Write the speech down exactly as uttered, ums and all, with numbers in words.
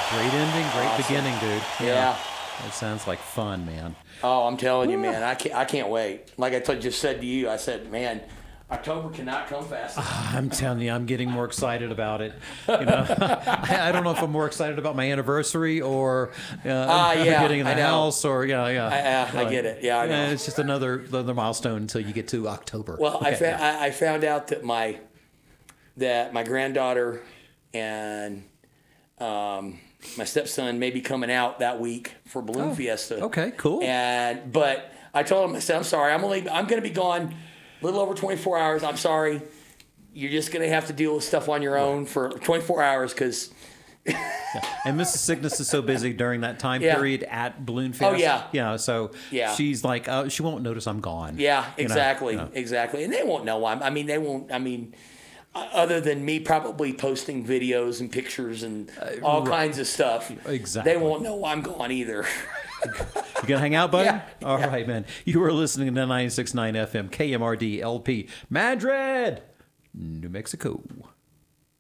Great ending, great Awesome. beginning, dude. Yeah. It sounds like fun, man. Oh, I'm telling you, man. I can't. I can't wait. Like I told, just said to you, I said, man, October cannot come fast enough. I'm telling you, I'm getting more excited about it. You know, I, I don't know if I'm more excited about my anniversary or uh, Ah, yeah, getting in the I know. house or yeah, yeah. I, I, I get it. Yeah, I know. Yeah, it's just another another milestone until you get to October. Well, I, Okay, fa- yeah. I, I found out that my that my granddaughter and um, my stepson may be coming out that week for Balloon Oh, Fiesta. okay, cool. And but I told him, I said, I'm sorry, I'm only I'm going to be gone a little over twenty-four hours. I'm sorry. You're just going to have to deal with stuff on your own for twenty-four hours because. And Missus Cygnus is so busy during that time Yeah. period at Balloon Fest. Oh, yeah. You know, so Yeah. she's like, uh, she won't notice I'm gone. Yeah, you know? exactly, Yeah. exactly. And they won't know I'm. I mean, they won't. I mean, uh, other than me probably posting videos and pictures and all right. kinds of stuff. Exactly. They won't know I'm gone either. You gonna hang out, buddy? Yeah, All right, man. You are listening to ninety-six point nine F M, K M R D L P, Madrid, New Mexico.